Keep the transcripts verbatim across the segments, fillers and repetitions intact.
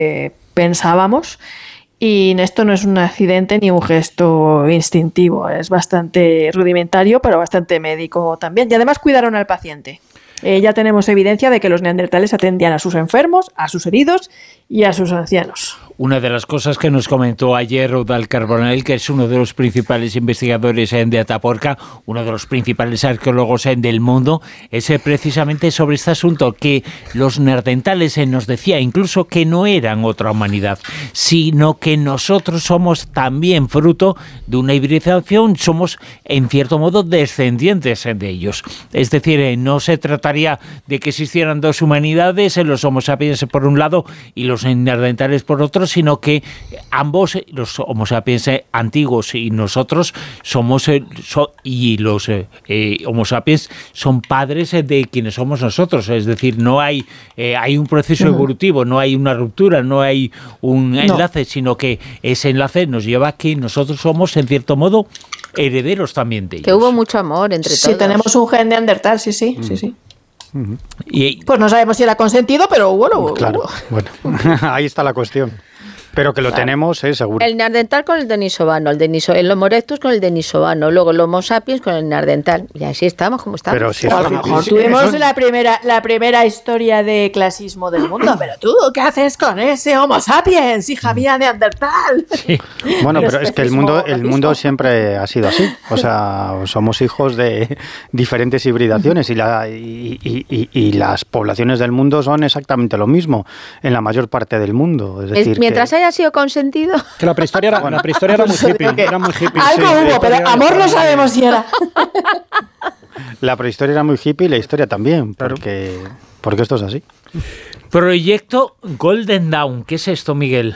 eh, pensábamos. Y esto no es un accidente ni un gesto instintivo, es bastante rudimentario, pero bastante médico también. Y además cuidaron al paciente. Eh, ya tenemos evidencia de que los neandertales atendían a sus enfermos, a sus heridos y a sus ancianos. Una de las cosas que nos comentó ayer Eudald Carbonell, que es uno de los principales investigadores de Atapuerca, uno de los principales arqueólogos del mundo, es precisamente sobre este asunto, que los neandertales nos decía incluso que no eran otra humanidad, sino que nosotros somos también fruto de una hibridación, somos en cierto modo descendientes de ellos. Es decir, no se trataría de que existieran dos humanidades, los Homo sapiens por un lado y los neandertales por otro, sino que ambos, los Homo sapiens antiguos y nosotros, somos eh, so, y los eh, eh, Homo sapiens son padres de quienes somos nosotros. Es decir, no hay, eh, hay un proceso uh-huh. evolutivo, no hay una ruptura, no hay un enlace, no. sino que ese enlace nos lleva a que nosotros somos, en cierto modo, herederos también de ellos. Que hubo mucho amor entre sí, todos. Sí, tenemos un gen neandertal, sí, sí, uh-huh. sí, sí. Uh-huh. Y, pues no sabemos si era consentido, pero bueno, claro, bueno, ahí está la cuestión. Pero que lo claro. tenemos, es eh, seguro. El neandertal con el denisovano, el, deniso, el Homo erectus con el denisovano, luego el Homo sapiens con el neandertal. Y así estamos, como estamos. Pero si a lo mejor tuvimos eso... la primera la primera historia de clasismo del mundo, pero tú, ¿qué haces con ese Homo sapiens, hija mía, neandertal? Sí. Bueno, pero es que el mundo el mundo siempre ha sido así. O sea, somos hijos de diferentes hibridaciones y, la, y, y, y, y las poblaciones del mundo son exactamente lo mismo en la mayor parte del mundo. Es decir, mientras que... haya sido consentido. Que la prehistoria era, bueno, la prehistoria era muy hippie. Era muy hippie algo sí, hubo, pero amor no sabemos si era. La prehistoria era muy hippie y la historia también, porque, porque esto es así. Proyecto Golden Dawn, ¿qué es esto, Miguel?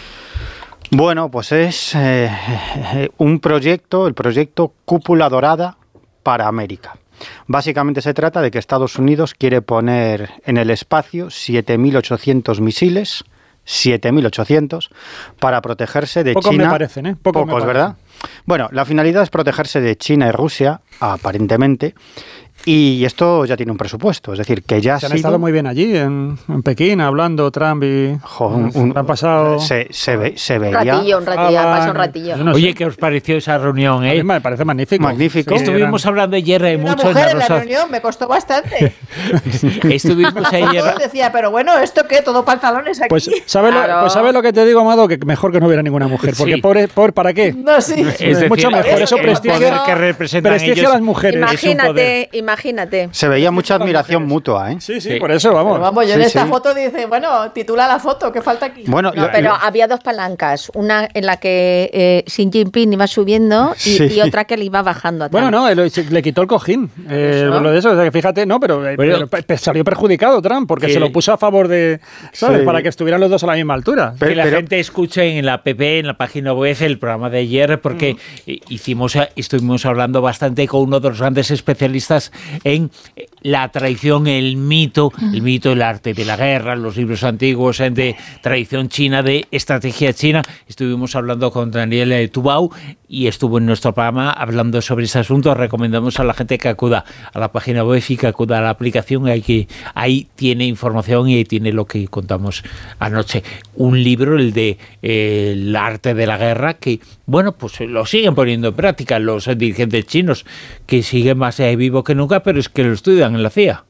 Bueno, pues es eh, un proyecto, el proyecto Cúpula Dorada para América. Básicamente se trata de que Estados Unidos quiere poner en el espacio siete mil ochocientos misiles, siete mil ochocientos, para protegerse de Pocos China. Me parecen, ¿eh? Pocos, Pocos me ¿verdad? Bueno, la finalidad es protegerse de China y Rusia, aparentemente, y esto ya tiene un presupuesto, es decir, que ya se ha han sido... estado muy bien allí, en, en Pekín, hablando Trump y... Jo, un, un, han pasado... Se, se, ve, se veía... Un ratillo, un ratillo, ah, pasa un ratillo. No Oye, sé. ¿qué os pareció esa reunión, eh? A mí me parece magnífico. Magnífico. Sí, estuvimos eran... hablando ayer eh, Una mucho mujer en la, en la Rosa... reunión, me costó bastante. Estuvimos ayer... Decía, pero bueno, ¿esto qué? ¿Todo pantalones aquí? Pues ¿sabes claro. lo, pues ¿sabe lo que te digo, Amado? Que mejor que no hubiera ninguna mujer, porque sí. pobre, pobre, ¿para qué? No, sí. Es decir, mucho mejor, eso prestigia, que representan prestigia ellos, a las mujeres. Imagínate, imagínate. Se veía mucha admiración mutua, ¿eh? Sí, sí, sí, por eso, vamos. Pero vamos, yo sí, en esta sí. foto dice, bueno, titula la foto, ¿qué falta aquí? Bueno, No, lo, pero lo... había dos palancas, una en la que eh, Xi Jinping iba subiendo y, Sí. y otra que le iba bajando a Trump. Bueno, no, él, le quitó el cojín. Eh, Eso. lo de eso, o sea, que fíjate, no, pero, Bueno, pero, pero salió perjudicado Trump, porque que- se lo puso a favor de, ¿sabes? Sí. Para que estuvieran los dos a la misma altura. Pero- que la pero- gente escuche en la P P, en la página web, el programa de ayer, porque mm. hicimos, estuvimos hablando bastante con uno de los grandes especialistas en la tradición, el mito, el mito, el arte de la guerra, los libros antiguos de tradición china, de estrategia china. Estuvimos hablando con Daniel Tubau y estuvo en nuestro programa hablando sobre ese asunto. Recomendamos a la gente que acuda a la página web y que acuda a la aplicación. Ahí, que, ahí tiene información y ahí tiene lo que contamos anoche. Un libro, el de eh, el arte de la guerra, que, bueno, pues lo siguen poniendo en práctica los dirigentes chinos, que siguen más eh, vivo que nunca, pero es que lo estudian en la C I A.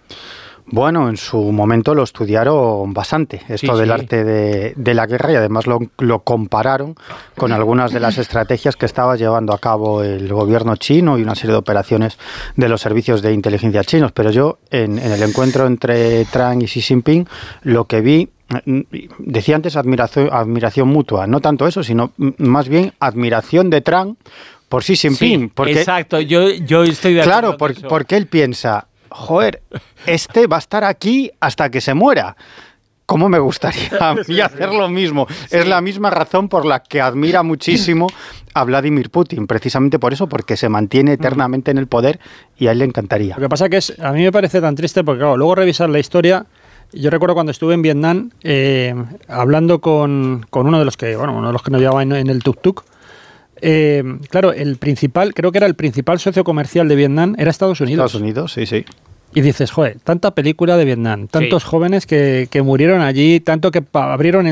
Bueno, en su momento lo estudiaron bastante, esto Sí, del sí. arte de, de la guerra, y además lo, lo compararon con algunas de las estrategias que estaba llevando a cabo el gobierno chino y una serie de operaciones de los servicios de inteligencia chinos. Pero yo, en, en el encuentro entre Trump y Xi Jinping, lo que vi, decía antes admiración, admiración mutua, no tanto eso, sino más bien admiración de Trump por Xi Jinping. Sí, porque, exacto, yo, yo estoy de acuerdo. claro, por, porque él piensa, joder, este va a estar aquí hasta que se muera. ¿Cómo me gustaría a mí hacer lo mismo? Sí. Es la misma razón por la que admira muchísimo a Vladimir Putin, precisamente por eso, porque se mantiene eternamente en el poder y a él le encantaría. Lo que pasa que es, a mí me parece tan triste porque, claro, luego revisar la historia. Yo recuerdo cuando estuve en Vietnam, eh, hablando con, con uno de los que, bueno, uno de los que nos llevaba en, en el tuk-tuk. Eh, claro, el principal, creo que era el principal socio comercial de Vietnam, era Estados Unidos. Estados Unidos, sí, sí. Y dices, joder, tanta película de Vietnam, tantos sí. jóvenes que, que murieron allí, tanto que abrieron